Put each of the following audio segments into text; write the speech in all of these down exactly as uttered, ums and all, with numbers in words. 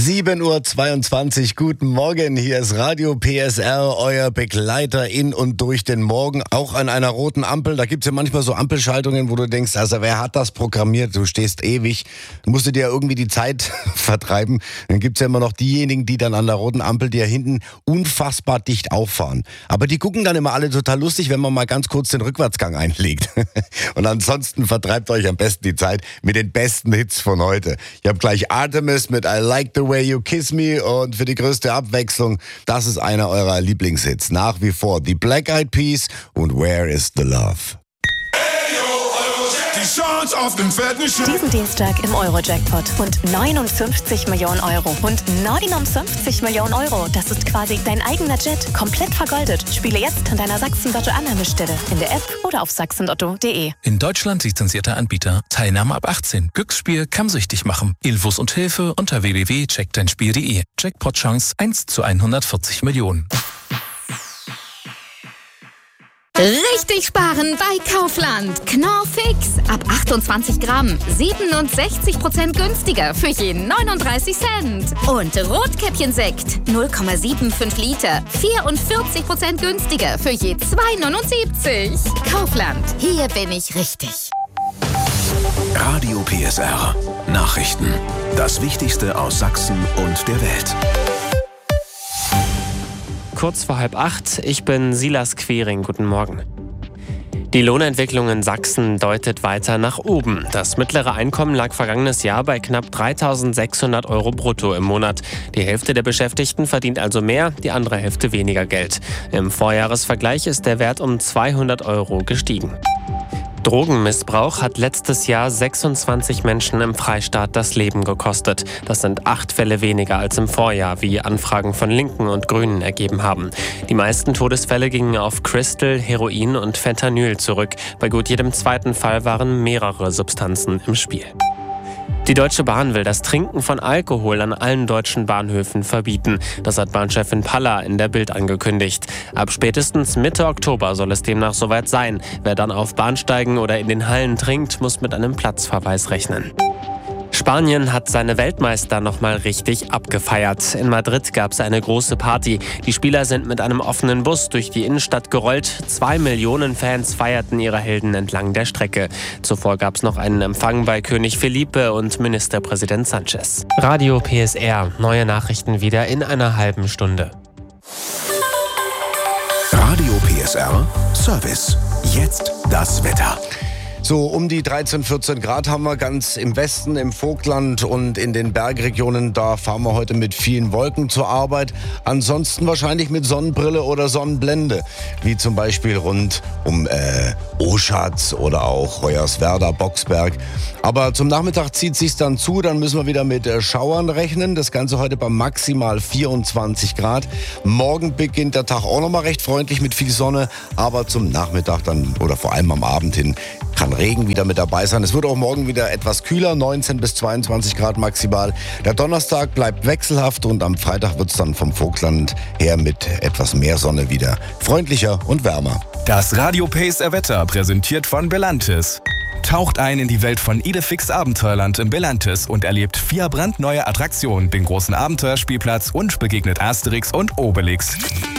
sieben Uhr zweiundzwanzig, guten Morgen, hier ist Radio P S R, euer Begleiter in und durch den Morgen, auch an einer roten Ampel. Da gibt's ja manchmal so Ampelschaltungen, wo du denkst, also wer hat das programmiert? Du stehst ewig, du musst dir irgendwie die Zeit vertreiben. Dann gibt's ja immer noch diejenigen, die dann an der roten Ampel, die ja hinten unfassbar dicht auffahren. Aber die gucken dann immer alle total lustig, wenn man mal ganz kurz den Rückwärtsgang einlegt. Und ansonsten vertreibt euch am besten die Zeit mit den besten Hits von heute. Ich habe gleich Artemis mit I Like the Way You Kiss Me und für die größte Abwechslung, das ist einer eurer Lieblingshits. Nach wie vor The Black Eyed Peas und Where is the Love? Diesen Dienstag im Euro-Jackpot und neunundfünfzig Millionen Euro und neunundfünfzig Millionen Euro. Das ist quasi dein eigener Jet, komplett vergoldet. Spiele jetzt an deiner Sachsen-Lotto-Annahmestelle in der App oder auf sachsenlotto punkt de. In Deutschland lizenzierter Anbieter. Teilnahme ab achtzehn. Glücksspiel kann süchtig machen. Infos und Hilfe unter w w w punkt check dein spiel punkt de. Jackpot-Chance eins zu hundertvierzig Millionen. Richtig sparen bei Kaufland. Knorr Fix. Ab achtundzwanzig Gramm. siebenundsechzig Prozent günstiger für je neununddreißig Cent. Und Rotkäppchensekt. null Komma fünfundsiebzig Liter. vierundvierzig Prozent günstiger für je zwei neunundsiebzig. Kaufland. Hier bin ich richtig. Radio P S R. Nachrichten. Das Wichtigste aus Sachsen und der Welt. Kurz vor halb acht, ich bin Silas Quering. Guten Morgen. Die Lohnentwicklung in Sachsen deutet weiter nach oben. Das mittlere Einkommen lag vergangenes Jahr bei knapp dreitausendsechshundert Euro brutto im Monat. Die Hälfte der Beschäftigten verdient also mehr, die andere Hälfte weniger Geld. Im Vorjahresvergleich ist der Wert um zweihundert Euro gestiegen. Drogenmissbrauch hat letztes Jahr sechsundzwanzig Menschen im Freistaat das Leben gekostet. Das sind acht Fälle weniger als im Vorjahr, wie Anfragen von Linken und Grünen ergeben haben. Die meisten Todesfälle gingen auf Crystal, Heroin und Fentanyl zurück. Bei gut jedem zweiten Fall waren mehrere Substanzen im Spiel. Die Deutsche Bahn will das Trinken von Alkohol an allen deutschen Bahnhöfen verbieten. Das hat Bahnchefin Palla in der Bild angekündigt. Ab spätestens Mitte Oktober soll es demnach soweit sein. Wer dann auf Bahnsteigen oder in den Hallen trinkt, muss mit einem Platzverweis rechnen. Spanien hat seine Weltmeister nochmal richtig abgefeiert. In Madrid gab es eine große Party. Die Spieler sind mit einem offenen Bus durch die Innenstadt gerollt. Zwei Millionen Fans feierten ihre Helden entlang der Strecke. Zuvor gab es noch einen Empfang bei König Felipe und Ministerpräsident Sanchez. Radio P S R, neue Nachrichten wieder in einer halben Stunde. Radio P S R, Service. Jetzt das Wetter. So, um die dreizehn, vierzehn Grad haben wir ganz im Westen, im Vogtland und in den Bergregionen. Da fahren wir heute mit vielen Wolken zur Arbeit. Ansonsten wahrscheinlich mit Sonnenbrille oder Sonnenblende. Wie zum Beispiel rund um äh, Oschatz oder auch Hoyerswerda, Boxberg. Aber zum Nachmittag zieht sich's dann zu. Dann müssen wir wieder mit äh, Schauern rechnen. Das Ganze heute bei maximal vierundzwanzig Grad. Morgen beginnt der Tag auch nochmal recht freundlich mit viel Sonne. Aber zum Nachmittag dann oder vor allem am Abend hin kann Regen wieder mit dabei sein. Es wird auch morgen wieder etwas kühler, neunzehn bis zweiundzwanzig Grad maximal. Der Donnerstag bleibt wechselhaft und am Freitag wird es dann vom Vogtland her mit etwas mehr Sonne wieder freundlicher und wärmer. Das Radio P S R Wetter präsentiert von Belantis. Taucht ein in die Welt von Idefix Abenteuerland im Belantis und erlebt vier brandneue Attraktionen, den großen Abenteuerspielplatz und begegnet Asterix und Obelix.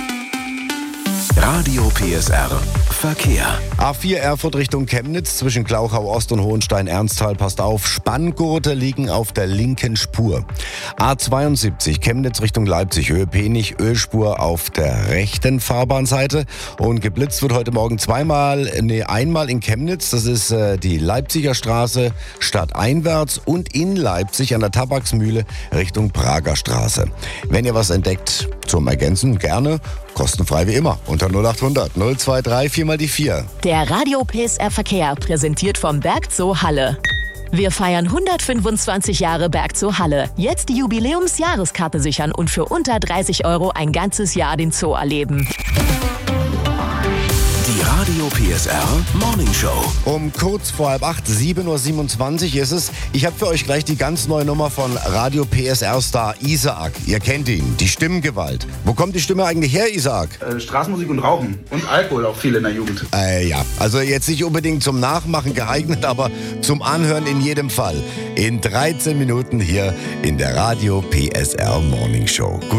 Radio P S R Verkehr. A vier Erfurt Richtung Chemnitz zwischen Glauchau Ost und Hohenstein-Ernsthal. Passt auf, Spanngurte liegen auf der linken Spur. A zweiundsiebzig Chemnitz Richtung Leipzig, Höhe Penich, Ölspur auf der rechten Fahrbahnseite. Und geblitzt wird heute Morgen zweimal, nee, einmal in Chemnitz. Das ist äh, die Leipziger Straße stadteinwärts und in Leipzig an der Tabaksmühle Richtung Prager Straße. Wenn ihr was entdeckt zum Ergänzen, gerne. Kostenfrei wie immer. Unter null acht hundert null zwei drei vier mal die vier. Der Radio P S R Verkehr präsentiert vom Bergzoo Halle. Wir feiern hundertfünfundzwanzig Jahre Bergzoo Halle. Jetzt die Jubiläumsjahreskarte sichern und für unter dreißig Euro ein ganzes Jahr den Zoo erleben. Die Radio P S S R Morning Show. Um kurz vor halb acht, sieben Uhr siebenundzwanzig ist es. Ich habe für euch gleich die ganz neue Nummer von Radio P S R-Star Isaac. Ihr kennt ihn, die Stimmgewalt. Wo kommt die Stimme eigentlich her, Isaac? Äh, Straßenmusik und Rauchen. Und Alkohol auch viel in der Jugend. Äh, ja, also jetzt nicht unbedingt zum Nachmachen geeignet, aber zum Anhören in jedem Fall. In dreizehn Minuten hier in der Radio P S R Morning Show. Gut.